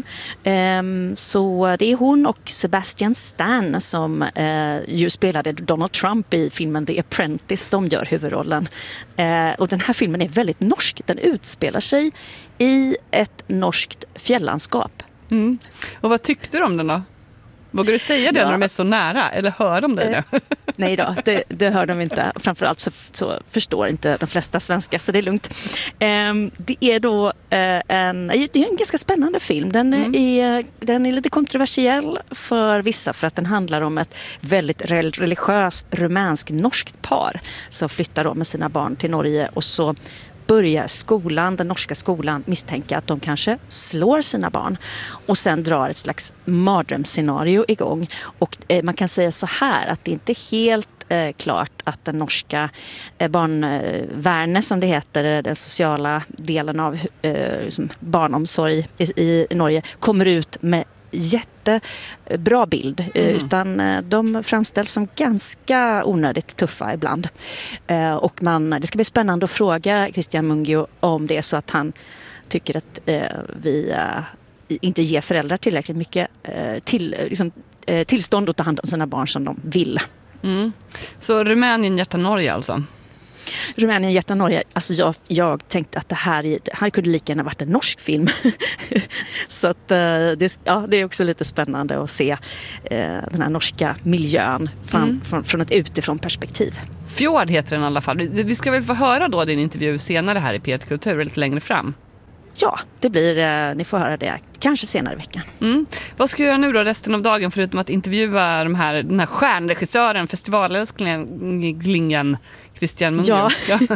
Så det är hon och Sebastian Stan som ju spelade Donald Trump i filmen The Apprentice. De gör huvudrollen. Och den här filmen är väldigt norsk. Den utspelar sig i ett norskt fjällandskap. Och vad tyckte du om den då? Vågar du säga det när de är så nära? Eller hör de dig nu? Nej då, det hör de inte. Framförallt så förstår inte de flesta svenska, så det är lugnt. Det är då det är en ganska spännande film. Den är lite kontroversiell för vissa för att den handlar om ett väldigt religiöst rumänsk-norskt par som flyttar då med sina barn till Norge, och så börjar den norska skolan misstänka att de kanske slår sina barn, och sen drar ett slags mardrömsscenario igång. Och man kan säga så här att det inte är helt klart att den norska barnvärne, som det heter, den sociala delen av barnomsorg i Norge, kommer ut med jättebra bild, utan de framställs som ganska onödigt tuffa ibland. Och det ska bli spännande att fråga Cristian Mungiu om det är så att han tycker att vi inte ger föräldrar tillräckligt mycket tillstånd att ta hand om sina barn som de vill. Så Rumänien, hjärta Norge alltså? Rumänien, hjärta Norge. Alltså jag tänkte att det här kunde lika gärna varit en norsk film. Så att, det är också lite spännande att se den här norska miljön från ett utifrån perspektiv. Fjord heter den i alla fall. Vi ska väl få höra då din intervju senare här i P1 Kultur, lite längre fram. Ja, det blir, ni får höra det kanske senare i veckan. Vad ska du göra nu då resten av dagen förutom att intervjua den här stjärnregissören, festivalälsklingen Christian Mungiu? Ja,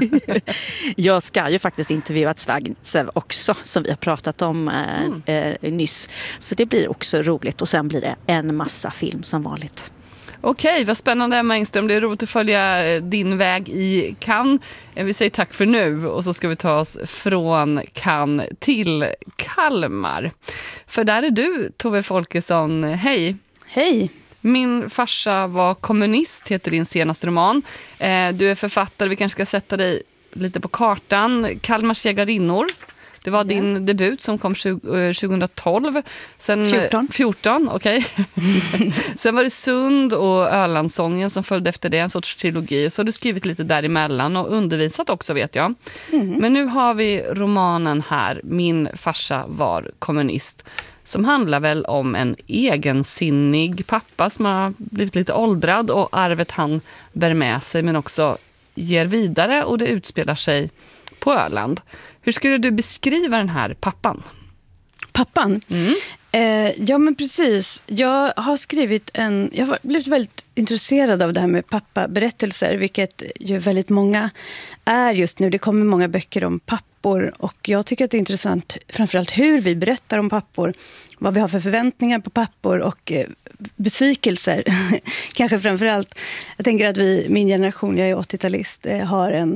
jag ska ju faktiskt intervjua Zvagintsev också, som vi har pratat om nyss. Så det blir också roligt och sen blir det en massa film som vanligt. Okej, vad spännande Emma Engström. Det är roligt att följa din väg i Cannes. Vi säger tack för nu och så ska vi ta oss från Cannes till Kalmar. För där är du, Tove Folkesson. Hej! Hej! Min farsa var kommunist, heter din senaste roman. Du är författare, vi kanske ska sätta dig lite på kartan. Kalmars jägarinnor. Det var din debut som kom 2012. Sen, 14, okej. Sen var det Sund och Ölandsången som följde efter det, en sorts trilogi. Så har du skrivit lite däremellan och undervisat också, vet jag. Men nu har vi romanen här, Min farsa var kommunist. Som handlar väl om en egensinnig pappa som har blivit lite åldrad och arvet han bär med sig men också ger vidare, och det utspelar sig på Öland. Hur skulle du beskriva den här pappan? Pappan? Ja, men precis. Jag har blivit väldigt intresserad av det här med pappaberättelser, vilket ju väldigt många är just nu. Det kommer många böcker om pappor och jag tycker att det är intressant framförallt hur vi berättar om pappor, vad vi har för förväntningar på pappor och besvikelser. Kanske framförallt. Jag tänker att min generation, jag är 80-talist, har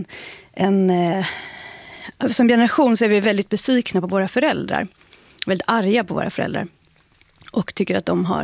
som generation så är vi väldigt besvikna på våra föräldrar. Väldigt arga på våra föräldrar. Och tycker att de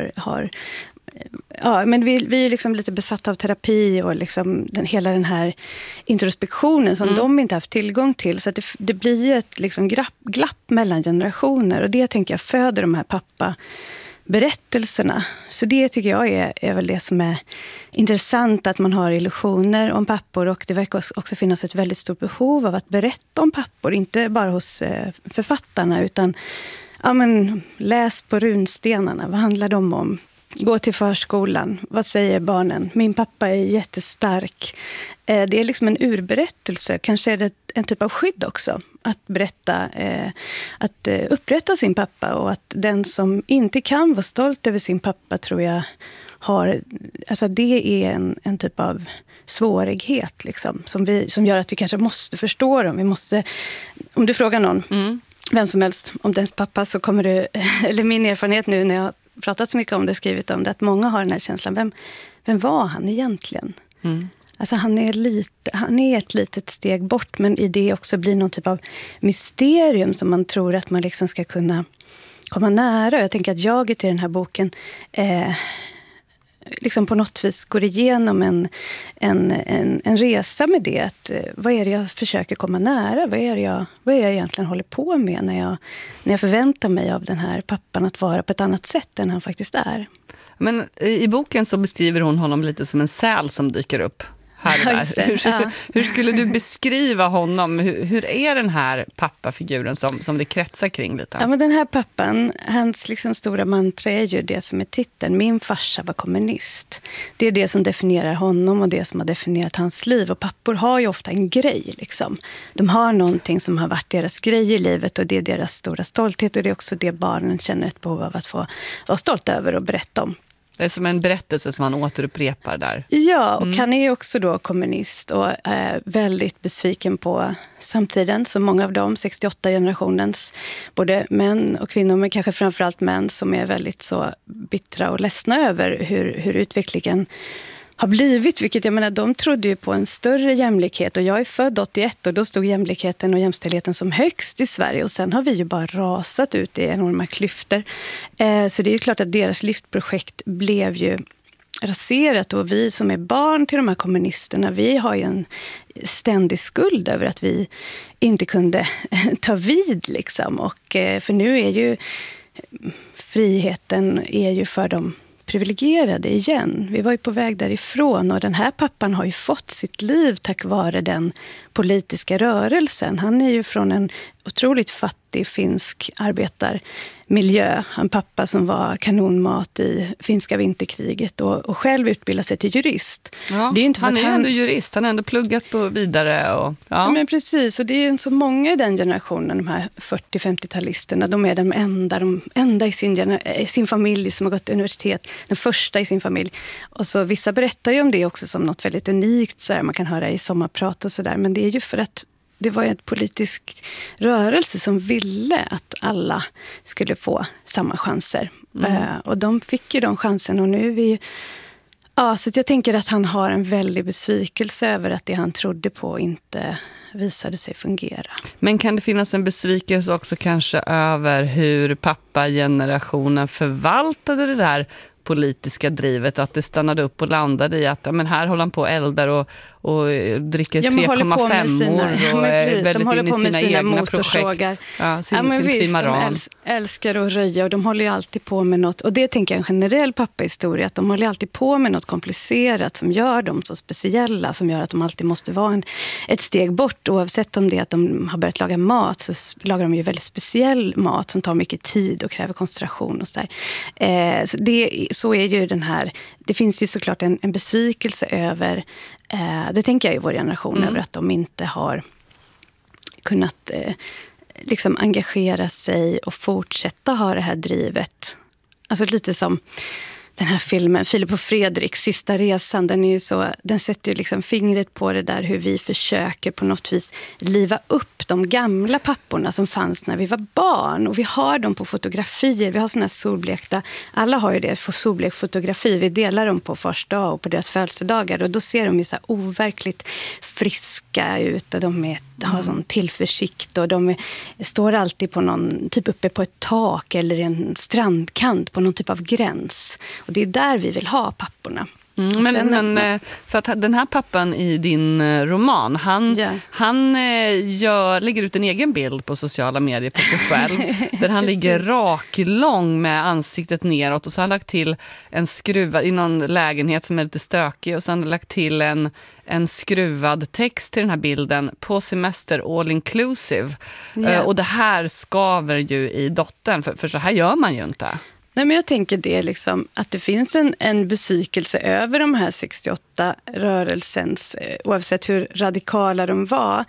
men vi är liksom lite besatta av terapi och liksom hela den här introspektionen som de inte haft tillgång till. Så att det blir ju ett liksom glapp mellan generationer. Och det tänker jag föder de här pappaberättelserna. Så det tycker jag är väl det som är intressant, att man har illusioner om pappor, och det verkar också finnas ett väldigt stort behov av att berätta om pappor, inte bara hos författarna utan läs på runstenarna, vad handlar de om? Gå till förskolan, vad säger barnen? Min pappa är jättestark. Det är liksom en urberättelse, kanske är det en typ av skydd också, att berätta, att upprätta sin pappa, och att den som inte kan vara stolt över sin pappa, tror jag det är en typ av svårighet liksom, som gör att vi kanske måste förstå dem. Om du frågar någon, vem som helst, om dens pappa, så kommer du, eller min erfarenhet nu när jag har pratat så mycket om det, skrivit om det, att många har den här känslan, vem var han egentligen? Alltså han är ett litet steg bort, men i det också blir någon typ av mysterium som man tror att man liksom ska kunna komma nära. Jag tänker att jaget i den här boken liksom på något vis går igenom en resa med det. Att, vad är det jag försöker komma nära? Vad är det jag egentligen håller på med när jag förväntar mig av den här pappan att vara på ett annat sätt än han faktiskt är? Men i boken så beskriver hon honom lite som en säl som dyker upp här och där. Hur skulle du beskriva honom? Hur är den här pappafiguren som det kretsar kring lite? Ja, men den här pappan, hans liksom stora mantra är ju det som är titeln. Min farsa var kommunist. Det är det som definierar honom och det som har definierat hans liv. Och pappor har ju ofta en grej liksom. De har någonting som har varit deras grej i livet, och det är deras stora stolthet, och det är också det barnen känner ett behov av att få vara stolt över och berätta om. Det är som en berättelse som han återupprepar där. Ja, och han är ju också då kommunist och väldigt besviken på samtiden. Så många av dem, 68-generationens, både män och kvinnor, men kanske framförallt män, som är väldigt så bittra och ledsna över hur utvecklingen har blivit. Vilket jag menar, de trodde ju på en större jämlikhet, och jag är född 81 och då stod jämlikheten och jämställdheten som högst i Sverige, och sen har vi ju bara rasat ut i enorma klyftor. Så det är ju klart att deras livsprojekt blev ju raserat, och vi som är barn till de här kommunisterna, vi har ju en ständig skuld över att vi inte kunde ta vid liksom. Och för nu är ju friheten är ju för de privilegierade igen. Vi var ju på väg därifrån och den här pappan har ju fått sitt liv tack vare den politiska rörelsen. Han är ju från en otroligt fattig finsk arbetarmiljö. En pappa som var kanonmat i finska vinterkriget och själv utbildade sig till jurist. Ja, det är inte för han att är ändå jurist, han har ändå pluggat på vidare. Och, ja. Men precis, och det är så många i den generationen, de här 40-50-talisterna, de är de enda i sin familj som har gått universitet, den första i sin familj. Och så vissa berättar ju om det också som något väldigt unikt, så där, man kan höra i sommarprat och sådär, men det är ju för att det var en politisk rörelse som ville att alla skulle få samma chanser. Och de fick ju de chanserna och nu är vi... Ja, så jag tänker att han har en väldig besvikelse över att det han trodde på inte visade sig fungera. Men kan det finnas en besvikelse också kanske över hur pappagenerationen förvaltade det där politiska drivet, att det stannade upp och landade i att men här håller han på och eldar och dricker 3,5 och är väldigt inne i sina egna projekt. Ja, sin trimaran. De älskar att röja och de håller ju alltid på med något, och det tänker jag en generell pappahistoria, att de håller alltid på med något komplicerat som gör dem så speciella, som gör att de alltid måste vara ett steg bort, oavsett om det är att de har börjat laga mat, så lagar de ju väldigt speciell mat som tar mycket tid och kräver koncentration och så där. Så är ju den här, det finns ju såklart en besvikelse över, det tänker jag i vår generation, över att de inte har kunnat liksom engagera sig och fortsätta ha det här drivet. Alltså lite som den här filmen, Filip och Fredrik, Sista resan, den sätter ju liksom fingret på det där hur vi försöker på något vis liva upp de gamla papporna som fanns när vi var barn. Och vi har dem på fotografier, vi har såna här solblekta, alla har ju det, solblekt fotografi, vi delar dem på Fars dag och på deras födelsedagar, och då ser de ju så här overkligt friska ut och de har sån tillförsikt och de står alltid på någon, typ uppe på ett tak eller en strandkant på någon typ av gräns. Och det är där vi vill ha papporna. Men för att den här pappan i din roman, han lägger ut en egen bild på sociala medier på sig själv där han ligger raklång med ansiktet neråt, och så har han lagt till en skruvad i någon lägenhet som är lite stökig, och så har han lagt till en skruvad text till den här bilden: på semester all inclusive. Och det här skaver ju i dottern, för så här gör man ju inte. Nej, men jag tänker det liksom, att det finns en besvikelse över de här 68-rörelsens, oavsett hur radikala de var.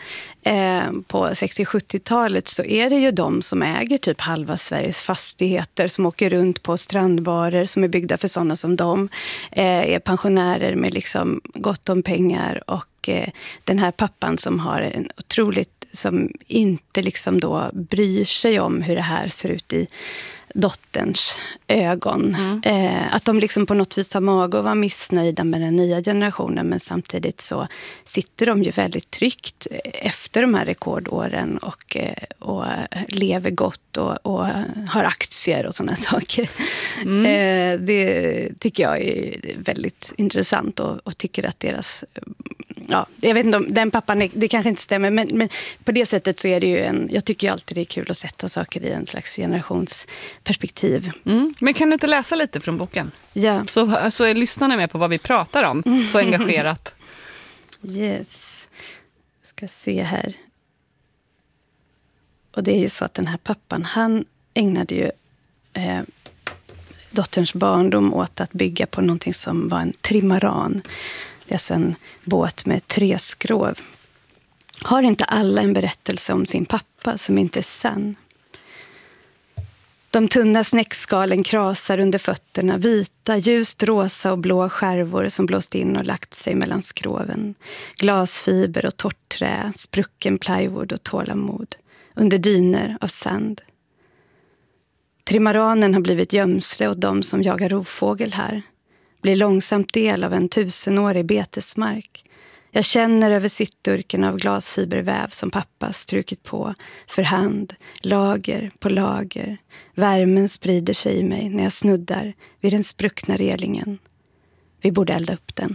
På 60-70-talet så är det ju de som äger typ halva Sveriges fastigheter, som åker runt på strandbarer som är byggda för sådana som de, är pensionärer med liksom gott om pengar, och den här pappan som har en otroligt, som inte liksom då bryr sig om hur det här ser ut i dotterns ögon. Att de liksom på något vis har mag och var missnöjda med den nya generationen, men samtidigt så sitter de ju väldigt tryggt efter de här rekordåren och lever gott och har aktier och sådana saker. Det tycker jag är väldigt intressant, och tycker att deras... Ja, jag vet inte om den pappan, det kanske inte stämmer, men på det sättet så är det ju jag tycker ju alltid det är kul att sätta saker i en slags generationsperspektiv. Men kan du inte läsa lite från boken? Ja. Så är lyssnarna med på vad vi pratar om, så engagerat. Yes. Ska se här. Och det är ju så att den här pappan, han ägnade ju dotterns barndom åt att bygga på någonting som var en trimaran. Det är alltså en båt med 3 skrov. Har inte alla en berättelse om sin pappa som inte är sann? De tunna snäckskalen krasar under fötterna, vita, ljust rosa och blå skärvor som blåst in och lagt sig mellan skroven. Glasfiber och torrt trä, sprucken plywood och tålamod. Under dyner av sand. Trimaranen har blivit gömsle åt de som jagar rovfågel här. Blir långsamt del av en 1000-årig betesmark. Jag känner över sittdurken av glasfiberväv som pappa strukit på för hand, lager på lager. Värmen sprider sig i mig när jag snuddar vid den spruckna relingen. Vi borde elda upp den.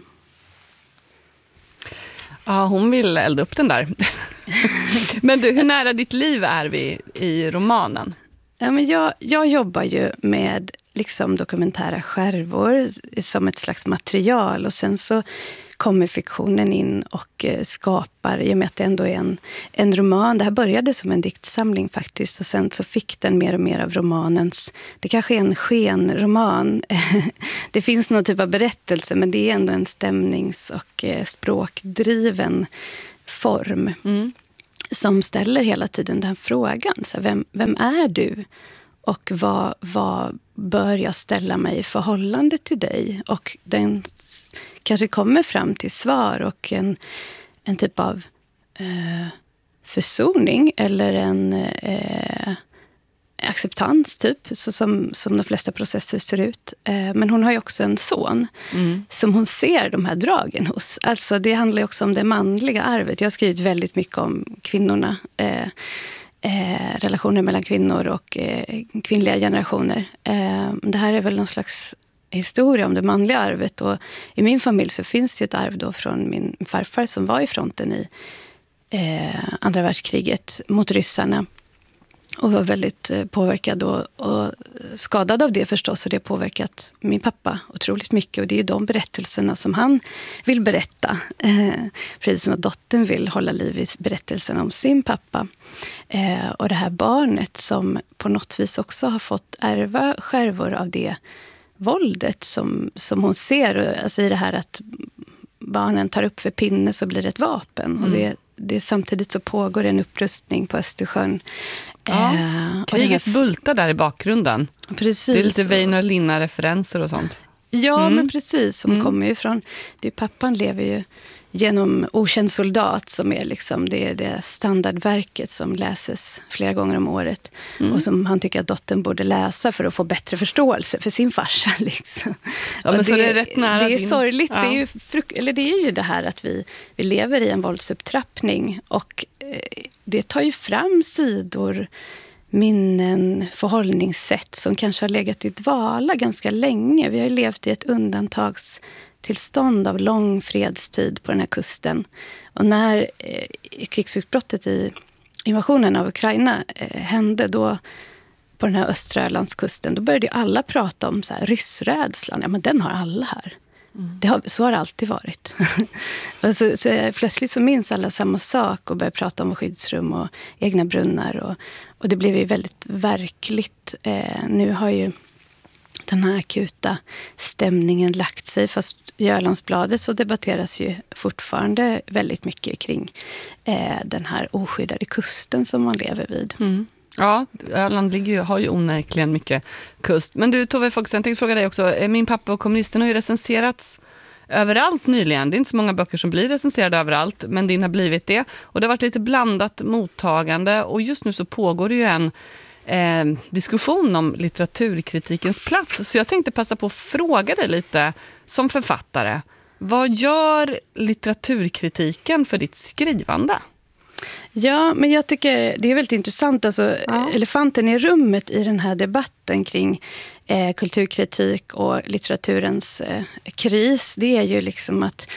Ja, hon vill elda upp den där. Men du, hur nära ditt liv är vi i romanen? Ja, men jag jobbar ju med liksom dokumentära skärvor som ett slags material. Och sen så kommer fiktionen in och skapar, i och med att det ändå är en roman. Det här började som en diktsamling faktiskt, och sen så fick den mer och mer av romanens, det kanske är en skenroman. Det finns någon typ av berättelse, men det är ändå en stämnings- och språkdriven form som ställer hela tiden den frågan. Så vem är du? Och vad bör jag ställa mig i förhållande till dig? Och den kanske kommer fram till svar och en typ av försoning eller en acceptans typ, så som de flesta processer ser ut. Men hon har ju också en son som hon ser de här dragen hos. Alltså det handlar ju också om det manliga arvet. Jag har skrivit väldigt mycket om kvinnorna, relationer mellan kvinnor och kvinnliga generationer. Det här är väl någon slags historia om det manliga arvet, och i min familj så finns det ett arv då från min farfar som var i fronten i andra världskriget mot ryssarna och var väldigt påverkad och skadad av det förstås, och det har påverkat min pappa otroligt mycket, och det är ju de berättelserna som han vill berätta, precis som att dottern vill hålla liv i berättelsen om sin pappa. Och det här barnet som på något vis också har fått ärva skärvor av det våldet som hon ser, alltså i det här att barnen tar upp för pinne så blir det ett vapen, och det samtidigt så pågår en upprustning på Östersjön. Ja, kriget bultar där i bakgrunden. Precis. Det är lite Väinö Linna-referenser och sånt. Ja, men precis. Som kommer ju från... Pappan lever ju genom Okänd soldat, som är liksom det standardverket som läses flera gånger om året. Och som han tycker att dottern borde läsa för att få bättre förståelse för sin farsa. Liksom. Ja, men så det är rätt nära. Det är sorgligt. Ja. Det är ju det här att vi lever i en våldsupptrappning, och det tar ju fram sidor, minnen, förhållningssätt som kanske har legat i dvala ganska länge. Vi har ju levt i ett undantagstillstånd av lång fredstid på den här kusten. Och när krigsutbrottet i invasionen av Ukraina hände då på den här östra Ölandskusten, då började alla prata om så här, ryssrädslan. Ja, men den har alla här. Så har det alltid varit. Och så plötsligt så minns alla samma sak och börjar prata om skyddsrum och egna brunnar. Och det blev ju väldigt verkligt. Nu har ju den här akuta stämningen lagt sig. Fast i Ölandsbladet så debatteras ju fortfarande väldigt mycket kring den här oskyddade kusten som man lever vid. Ja, Öland har ju onekligen mycket kust. Men du Tove Foxen, jag tänkte fråga dig också. Min pappa och kommunisten har ju recenserats överallt nyligen. Det är inte så många böcker som blir recenserade överallt, men din har blivit det. Och det har varit lite blandat mottagande, och just nu så pågår det ju en diskussion om litteraturkritikens plats. Så jag tänkte passa på att fråga dig lite som författare. Vad gör litteraturkritiken för ditt skrivande? Ja, men jag tycker det är väldigt intressant. Alltså, elefanten i rummet i den här debatten kring kulturkritik och litteraturens kris, det är ju liksom att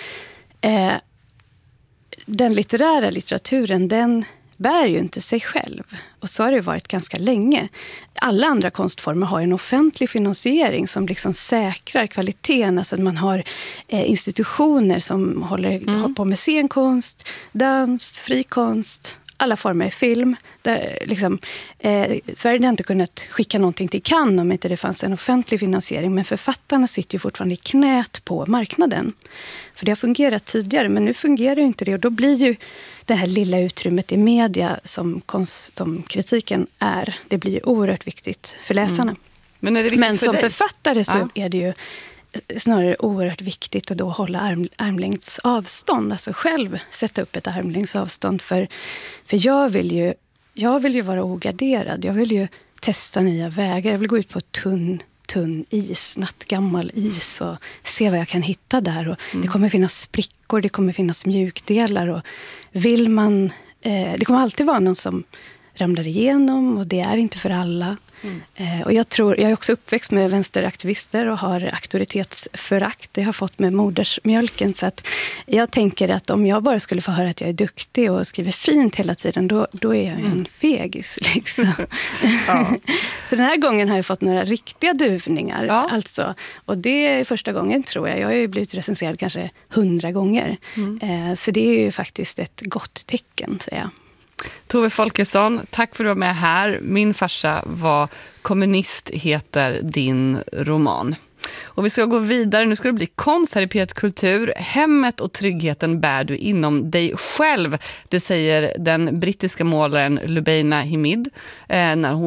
den litterära litteraturen, den bär ju inte sig själv. Och så har det varit ganska länge. Alla andra konstformer har en offentlig finansiering som liksom säkrar kvaliteten. Alltså att man har institutioner som håller på med scenkonst, dans, frikonst, alla former, film. Där liksom, Sverige hade inte kunnat skicka någonting till Cannes om inte det fanns en offentlig finansiering. Men författarna sitter ju fortfarande i knät på marknaden. För det har fungerat tidigare, men nu fungerar ju inte det. Och då blir ju det här lilla utrymmet i media som kritiken är, det blir ju oerhört viktigt för läsarna. Men är det viktigt men för som dig? författare så är det ju snarare oerhört viktigt att då hålla armlängds avstånd. Alltså själv sätta upp ett armlängds avstånd. För jag vill ju vara ogarderad. Jag vill ju testa nya vägar. Jag vill gå ut på tunn is, nattgammal is, och se vad jag kan hitta där. Och det kommer finnas sprickor, det kommer finnas mjukdelar. Och vill man... det kommer alltid vara någon som ramlar igenom och det är inte för alla. Och jag är också uppväxt med vänsteraktivister och har auktoritetsförakt. Det har fått med modersmjölken. Så att jag tänker att om jag bara skulle få höra att jag är duktig och skriver fint hela tiden, då är jag en fegis. Liksom. Så den här gången har jag fått några riktiga duvningar. Alltså. Och det är första gången, tror jag. Jag har ju blivit recenserad kanske 100 gånger. Så det är ju faktiskt ett gott tecken, säger jag. Tove Folkesson, tack för att du var med här. Min farsa var kommunist, heter din roman. Och vi ska gå vidare. Nu ska det bli konst här i P1 Kultur. Hemmet och tryggheten bär du inom dig själv. Det säger den brittiska målaren Lubaina Himid när hon